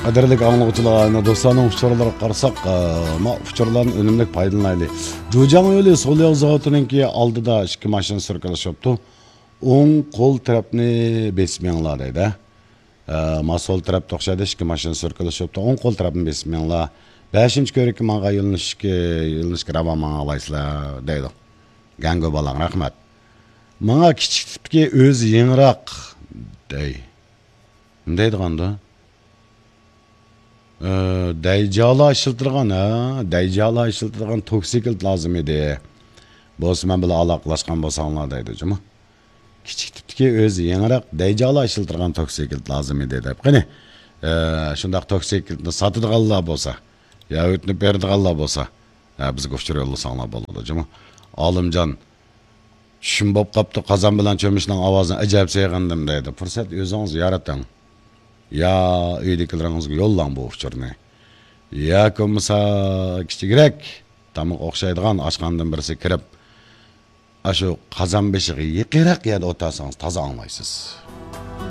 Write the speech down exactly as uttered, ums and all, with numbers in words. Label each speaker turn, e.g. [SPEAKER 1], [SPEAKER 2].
[SPEAKER 1] Qadrli anglag'uchilar, do'stlarning uchurlariga qarasak, ma uchurlarni unumli foydalanaylik. Jo'jang yo'li sol yoq zavotininki oldida ikki mashina sirkalashibdi. O'ng qo'l tarafni besminglar deydi. Ma sol tarafda o'xshaydi ikki mashina sirkalashibdi. O'ng qo'l tarafni besminglar. beshinchi ko'rikka menga yo'linishga yo'linishga ravon mang'alaysizlar deydi. Gango balang rahmat. Menga kichik tipki o'zi yengroq dey. Deydi qanda? Dayjala işiltirgan ha, dayjala işiltirgan toksiklt lazım idi. Bo'lsa men bilan aloqalashgan bo'lsanglar deydi, juma. Kichik tipdagi o'zi yangiroq dayjala işiltirgan toksiklt lazım idi deb. Qani, shundaq toksikltni sotadiganlar bo'lsa, yo o'tni beradiganlar bo'lsa, bizga uchur yo'llasanglar bo'ladi, juma. Olimjon tushum bo'lib qopti, qozon bilan cho'mishning ovozini ajab sevgandim deydi. Fursat o'zingiz yarating. Ya uydagilaringizga yo'llang bu uchurni. Ya bo'lmasa kichikroq tamoq o'xshaydigan ochqandan birisi kirib, ashu qozon beshiga yiqiroq yerda o'tirsangiz toza anglaysiz.